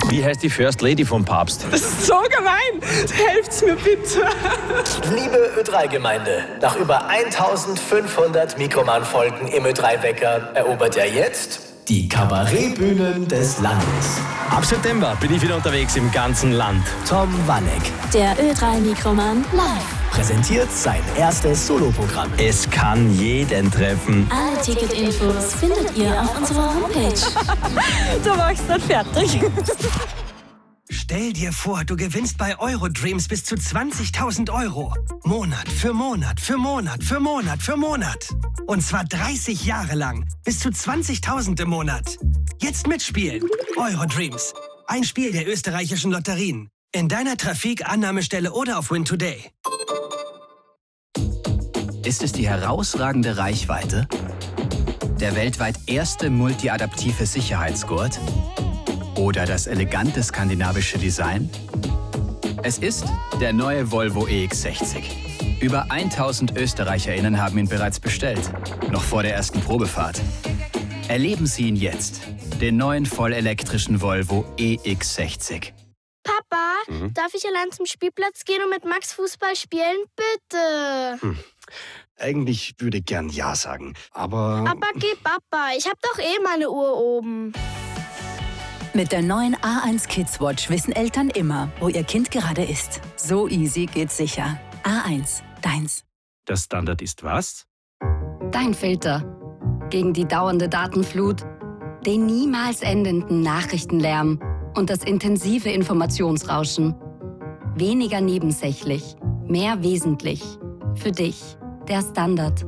Wie heißt die First Lady vom Papst? Das ist so gemein. Helft's mir bitte. Liebe Ö3-Gemeinde, nach über 1500 Mikroman-Folgen im Ö3-Wecker erobert er jetzt die Kabarettbühnen des Landes. Ab September bin ich wieder unterwegs im ganzen Land. Tom Wanneck Der Ö3-Mikroman live. präsentiert sein erstes Soloprogramm. Es kann jeden treffen. Alle Ticketinfos findet ihr auf unserer Homepage. Du machst dann fertig. Stell dir vor, du gewinnst bei Eurodreams bis zu 20.000 Euro. Monat für Monat für Monat für Monat für Monat. Und zwar 30 Jahre lang. Bis zu 20.000 im Monat. Jetzt mitspielen. Eurodreams. Ein Spiel der österreichischen Lotterien. In deiner Trafik-Annahmestelle oder auf Win Today. Ist es die herausragende Reichweite? Der weltweit erste multiadaptive Sicherheitsgurt? Oder das elegante skandinavische Design? Es ist der neue Volvo EX60. Über 1000 ÖsterreicherInnen haben ihn bereits bestellt, noch vor der ersten Probefahrt. Erleben Sie ihn jetzt, den neuen vollelektrischen Volvo EX60. Papa, darf ich allein zum Spielplatz gehen und mit Max Fußball spielen? Bitte. Eigentlich würde ich gern Ja sagen, aber... Aber geh, Papa, ich hab doch eh meine Uhr oben. Mit der neuen A1 Kids Watch wissen Eltern immer, wo ihr Kind gerade ist. So easy geht's sicher. A1, deins. Der Standard ist was? Dein Filter. Gegen die dauernde Datenflut, den niemals endenden Nachrichtenlärm und das intensive Informationsrauschen. Weniger nebensächlich, mehr wesentlich. Für dich, der Standard.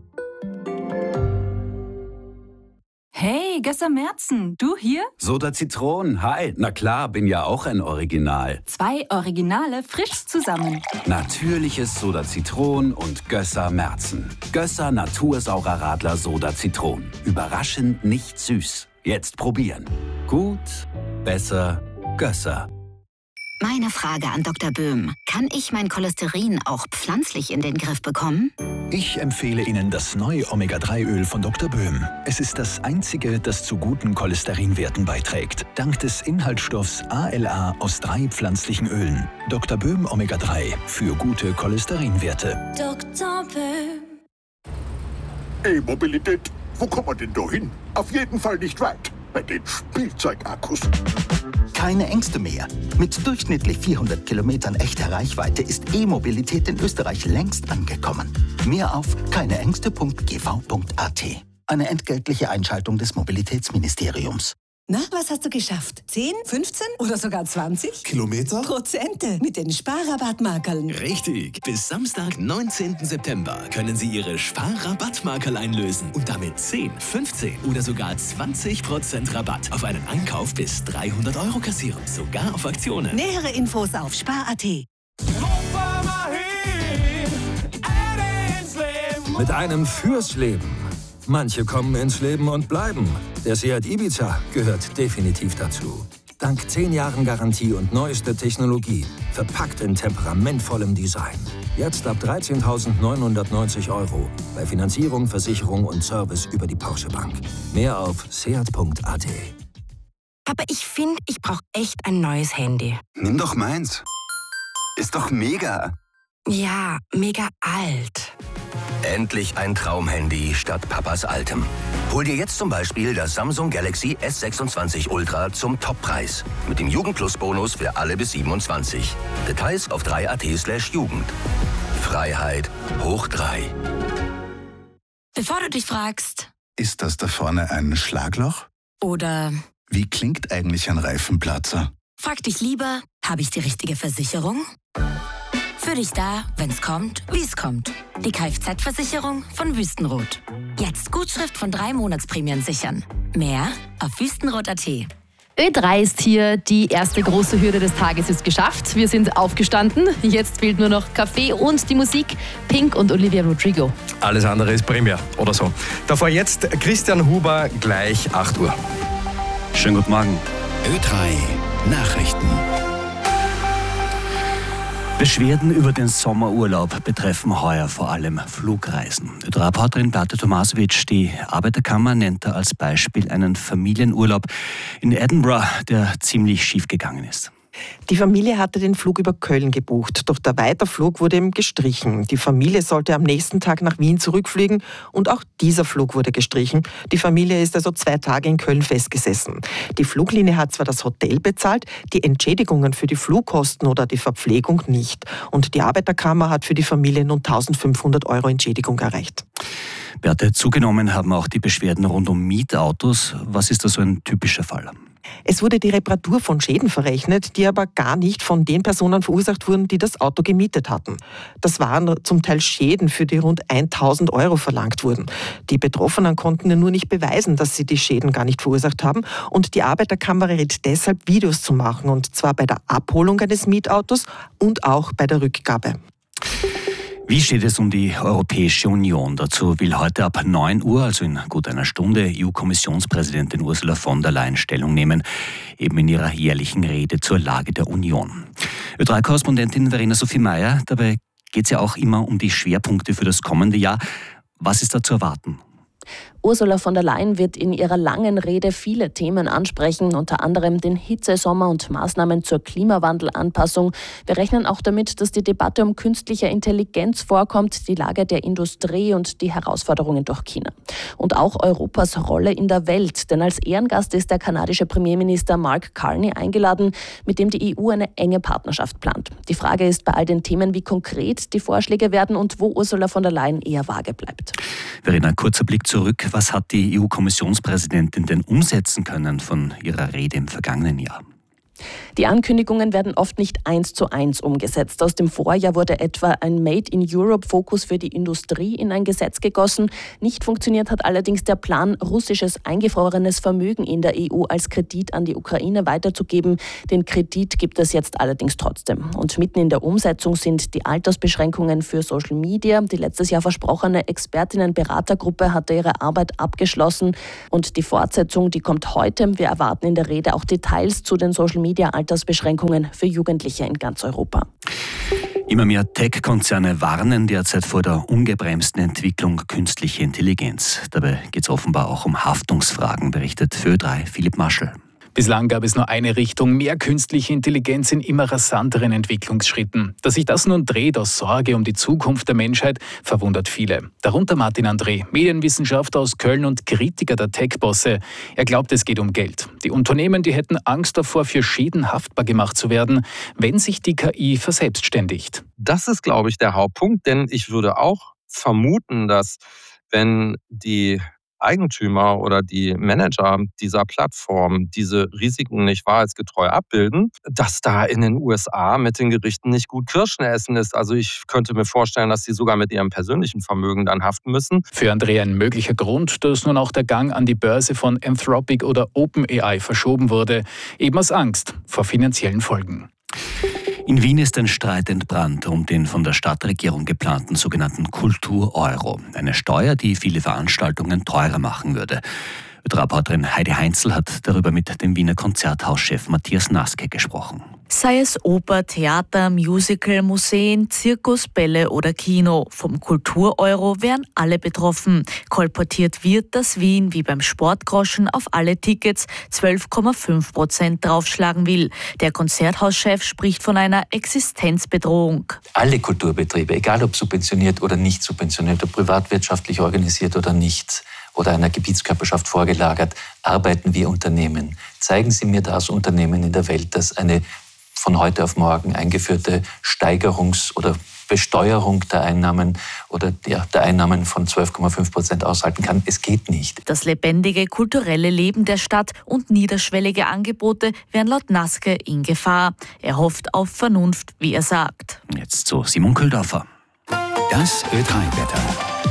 Hey, Gösser Merzen, du hier? Soda Zitron, hi. Na klar, bin ja auch ein Original. 2 Originale frisch zusammen. Natürliches Soda Zitron und Gösser Merzen. Gösser Natursaurer Radler Soda Zitron. Überraschend nicht süß. Jetzt probieren. Gut, besser, Gösser. Meine Frage an Dr. Böhm. Kann ich mein Cholesterin auch pflanzlich in den Griff bekommen? Ich empfehle Ihnen das neue Omega-3-Öl von Dr. Böhm. Es ist das einzige, das zu guten Cholesterinwerten beiträgt. Dank des Inhaltsstoffs ALA aus 3 pflanzlichen Ölen. Dr. Böhm Omega-3 für gute Cholesterinwerte. Dr. Böhm. E-Mobilität, wo kommt man denn da hin? Auf jeden Fall nicht weit. Bei den Spielzeugakkus. Keine Ängste mehr. Mit durchschnittlich 400 Kilometern echter Reichweite ist E-Mobilität in Österreich längst angekommen. Mehr auf keineängste.gv.at. Eine entgeltliche Einschaltung des Mobilitätsministeriums. Na, was hast du geschafft? 10, 15 oder sogar 20? Kilometer? Prozente mit den Sparrabattmarkerln. Richtig. Bis Samstag, 19. September können Sie Ihre Sparrabattmarkerl einlösen und damit 10, 15 oder sogar 20% Rabatt auf einen Einkauf bis 300 Euro kassieren. Sogar auf Aktionen. Nähere Infos auf spar.at. Mit einem fürs Leben. Manche kommen ins Leben und bleiben. Der Seat Ibiza gehört definitiv dazu. Dank 10 Jahren Garantie und neuester Technologie. Verpackt in temperamentvollem Design. Jetzt ab 13.990 Euro. Bei Finanzierung, Versicherung und Service über die Porsche Bank. Mehr auf seat.at. Aber ich finde, ich brauche echt ein neues Handy. Nimm doch meins. Ist doch mega. Ja, mega alt. Endlich ein Traumhandy statt Papas altem. Hol dir jetzt zum Beispiel das Samsung Galaxy S26 Ultra zum Toppreis. Mit dem Jugendplus-Bonus für alle bis 27. Details auf 3.at/Jugend. Freiheit hoch 3. Bevor du dich fragst... Ist das da vorne ein Schlagloch? Oder... Wie klingt eigentlich ein Reifenplatzer? Frag dich lieber, habe ich die richtige Versicherung? Für dich da, wenn's kommt, wie's kommt. Die Kfz-Versicherung von Wüstenrot. Jetzt Gutschrift von 3 Monatsprämien sichern. Mehr auf wüstenrot.at. Ö3 ist hier. Die erste große Hürde des Tages ist geschafft. Wir sind aufgestanden. Jetzt fehlt nur noch Kaffee und die Musik. Pink und Olivia Rodrigo. Alles andere ist primär oder so. Davor jetzt Christian Huber, gleich 8 Uhr. Schönen guten Morgen. Ö3 Nachrichten. Beschwerden über den Sommerurlaub betreffen heuer vor allem Flugreisen. Reporterin Beate Tomasovic, die Arbeiterkammer, nennt da als Beispiel einen Familienurlaub in Edinburgh, der ziemlich schief gegangen ist. Die Familie hatte den Flug über Köln gebucht, doch der Weiterflug wurde ihm gestrichen. Die Familie sollte am nächsten Tag nach Wien zurückfliegen und auch dieser Flug wurde gestrichen. Die Familie ist also 2 Tage in Köln festgesessen. Die Fluglinie hat zwar das Hotel bezahlt, die Entschädigungen für die Flugkosten oder die Verpflegung nicht. Und die Arbeiterkammer hat für die Familie nun 1.500 € Entschädigung erreicht. Beate, zugenommen haben auch die Beschwerden rund um Mietautos. Was ist da so ein typischer Fall? Es wurde die Reparatur von Schäden verrechnet, die aber gar nicht von den Personen verursacht wurden, die das Auto gemietet hatten. Das waren zum Teil Schäden, für die rund 1.000 € verlangt wurden. Die Betroffenen konnten nur nicht beweisen, dass sie die Schäden gar nicht verursacht haben. Und die Arbeiterkammer rät deshalb, Videos zu machen, und zwar bei der Abholung eines Mietautos und auch bei der Rückgabe. Wie steht es um die Europäische Union? Dazu will heute ab 9 Uhr, also in gut einer Stunde, EU-Kommissionspräsidentin Ursula von der Leyen Stellung nehmen, eben in ihrer jährlichen Rede zur Lage der Union. Ö3-Korrespondentin Verena Sophie Meyer, dabei geht es ja auch immer um die Schwerpunkte für das kommende Jahr. Was ist da zu erwarten? Ursula von der Leyen wird in ihrer langen Rede viele Themen ansprechen, unter anderem den Hitzesommer und Maßnahmen zur Klimawandelanpassung. Wir rechnen auch damit, dass die Debatte um künstliche Intelligenz vorkommt, die Lage der Industrie und die Herausforderungen durch China. Und auch Europas Rolle in der Welt, denn als Ehrengast ist der kanadische Premierminister Mark Carney eingeladen, mit dem die EU eine enge Partnerschaft plant. Die Frage ist bei all den Themen, wie konkret die Vorschläge werden und wo Ursula von der Leyen eher vage bleibt. Verena, kurzer Blick zurück. Was hat die EU-Kommissionspräsidentin denn umsetzen können von ihrer Rede im vergangenen Jahr? Die Ankündigungen werden oft nicht 1:1 umgesetzt. Aus dem Vorjahr wurde etwa ein Made-in-Europe-Fokus für die Industrie in ein Gesetz gegossen. Nicht funktioniert hat allerdings der Plan, russisches eingefrorenes Vermögen in der EU als Kredit an die Ukraine weiterzugeben. Den Kredit gibt es jetzt allerdings trotzdem. Und mitten in der Umsetzung sind die Altersbeschränkungen für Social Media. Die letztes Jahr versprochene Expertinnen-Beratergruppe hatte ihre Arbeit abgeschlossen. Und die Fortsetzung, die kommt heute. Wir erwarten in der Rede auch Details zu den Social Media Altersbeschränkungen für Jugendliche in ganz Europa. Immer mehr Tech-Konzerne warnen derzeit vor der ungebremsten Entwicklung künstlicher Intelligenz. Dabei geht es offenbar auch um Haftungsfragen, berichtet für Ö3 Philipp Maschel. Bislang gab es nur eine Richtung, mehr künstliche Intelligenz in immer rasanteren Entwicklungsschritten. Dass sich das nun dreht aus Sorge um die Zukunft der Menschheit, verwundert viele. Darunter Martin André, Medienwissenschaftler aus Köln und Kritiker der Tech-Bosse. Er glaubt, es geht um Geld. Die Unternehmen, die hätten Angst davor, für Schäden haftbar gemacht zu werden, wenn sich die KI verselbstständigt. Das ist, glaube ich, der Hauptpunkt, denn ich würde auch vermuten, dass wenn die Eigentümer oder die Manager dieser Plattform diese Risiken nicht wahrheitsgetreu abbilden, dass da in den USA mit den Gerichten nicht gut Kirschen essen ist. Also ich könnte mir vorstellen, dass sie sogar mit ihrem persönlichen Vermögen dann haften müssen. Für André ein möglicher Grund, dass nun auch der Gang an die Börse von Anthropic oder OpenAI verschoben wurde, eben aus Angst vor finanziellen Folgen. In Wien ist ein Streit entbrannt um den von der Stadtregierung geplanten sogenannten Kultur-Euro. Eine Steuer, die viele Veranstaltungen teurer machen würde. Reporterin Heidi Heinzel hat darüber mit dem Wiener Konzerthauschef Matthias Naske gesprochen. Sei es Oper, Theater, Musical, Museen, Zirkus, Bälle oder Kino. Vom Kultur-Euro wären alle betroffen. Kolportiert wird, dass Wien wie beim Sportgroschen auf alle Tickets 12,5% draufschlagen will. Der Konzerthauschef spricht von einer Existenzbedrohung. Alle Kulturbetriebe, egal ob subventioniert oder nicht subventioniert, ob privatwirtschaftlich organisiert oder nicht, oder einer Gebietskörperschaft vorgelagert, arbeiten wie Unternehmen. Zeigen Sie mir das Unternehmen in der Welt, das eine von heute auf morgen eingeführte Steigerungs- oder Besteuerung der Einnahmen oder der Einnahmen von 12,5% aushalten kann. Es geht nicht. Das lebendige kulturelle Leben der Stadt und niederschwellige Angebote wären laut Naske in Gefahr. Er hofft auf Vernunft, wie er sagt. Jetzt zu Simon Köhldorfer. Das Ö3-Wetter.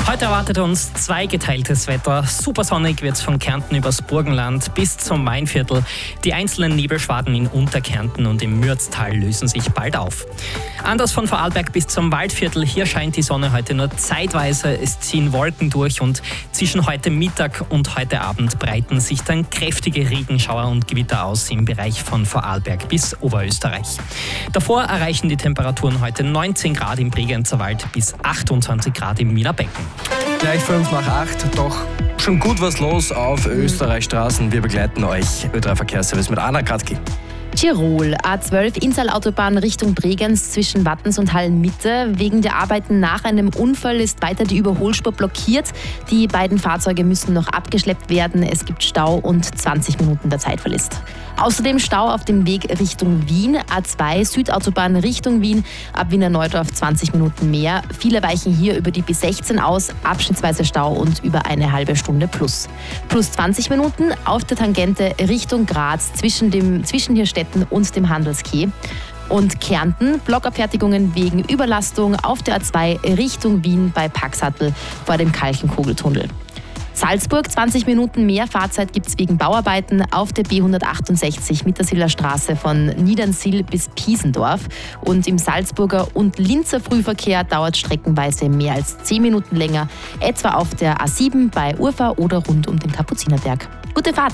Heute erwartet uns zweigeteiltes Wetter. Supersonnig wird es von Kärnten übers Burgenland bis zum Mainviertel. Die einzelnen Nebelschwaden in Unterkärnten und im Mürztal lösen sich bald auf. Anders von Vorarlberg bis zum Waldviertel. Hier scheint die Sonne heute nur zeitweise. Es ziehen Wolken durch und zwischen heute Mittag und heute Abend breiten sich dann kräftige Regenschauer und Gewitter aus im Bereich von Vorarlberg bis Oberösterreich. Davor erreichen die Temperaturen heute 19 Grad im Bregenzer Wald bis 28 Grad im Wiener Becken. Gleich 5 nach 8, doch schon gut was los auf Österreichstraßen. Wir begleiten euch, Ö3 Verkehrsservice mit Anna Kratki. Tirol, A12 Inntal-Autobahn Richtung Bregenz zwischen Wattens und Hallenmitte. Wegen der Arbeiten nach einem Unfall ist weiter die Überholspur blockiert. Die beiden Fahrzeuge müssen noch abgeschleppt werden. Es gibt Stau und 20 Minuten der Zeitverlust. Außerdem Stau auf dem Weg Richtung Wien, A2 Südautobahn Richtung Wien, ab Wiener Neudorf 20 Minuten mehr. Viele weichen hier über die B16 aus, abschnittsweise Stau und über eine halbe Stunde plus. Plus 20 Minuten auf der Tangente Richtung Graz zwischen Hirstetten und dem Handelsquai. Und Kärnten, Blockabfertigungen wegen Überlastung auf der A2 Richtung Wien bei Paxhatl vor dem Kalchenkugeltunnel. Salzburg, 20 Minuten mehr Fahrzeit gibt es wegen Bauarbeiten auf der B168 Mittersiller Straße von Niedernsill bis Piesendorf. Und im Salzburger und Linzer Frühverkehr dauert streckenweise mehr als 10 Minuten länger, etwa auf der A7 bei Urfa oder rund um den Kapuzinerberg. Gute Fahrt!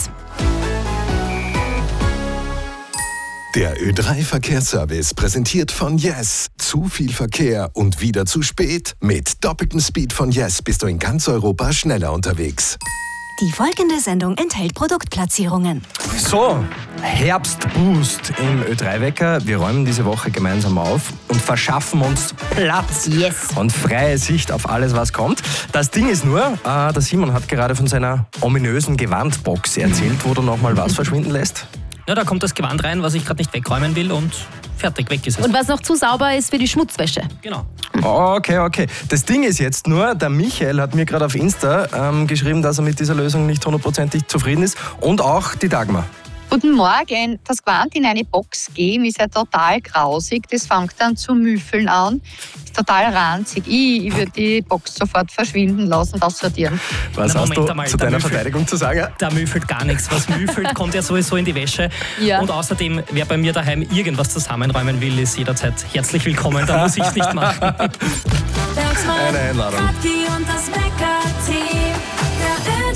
Der Ö3 Verkehrsservice präsentiert von Yes. Zu viel Verkehr und wieder zu spät? Mit doppeltem Speed von Yes bist du in ganz Europa schneller unterwegs. Die folgende Sendung enthält Produktplatzierungen. So, Herbstboost im Ö3-Wecker. Wir räumen diese Woche gemeinsam auf und verschaffen uns Platz und freie Sicht auf alles, was kommt. Das Ding ist nur, der Simon hat gerade von seiner ominösen Gewandbox erzählt, wo du nochmal was verschwinden lässt. Ja, da kommt das Gewand rein, was ich gerade nicht wegräumen will und fertig, weg ist es. Und was noch zu sauber ist für die Schmutzwäsche. Genau. Okay. Das Ding ist jetzt nur, der Michael hat mir gerade auf Insta geschrieben, dass er mit dieser Lösung nicht 100% zufrieden ist und auch die Dagmar. Guten Morgen. Das Gewand in eine Box geben ist ja total grausig. Das fängt dann zu müffeln an. Ist total ranzig. Ich würde die Box sofort verschwinden lassen, aussortieren. Was hast du zu deiner Verteidigung zu sagen? Da müffelt gar nichts. Was müffelt, kommt ja sowieso in die Wäsche. Ja. Und außerdem, wer bei mir daheim irgendwas zusammenräumen will, ist jederzeit herzlich willkommen. Da muss ich es nicht machen. Eine Einladung.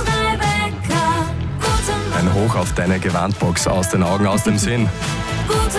Ein Hoch auf deine Gewandbox, aus den Augen, aus dem Sinn.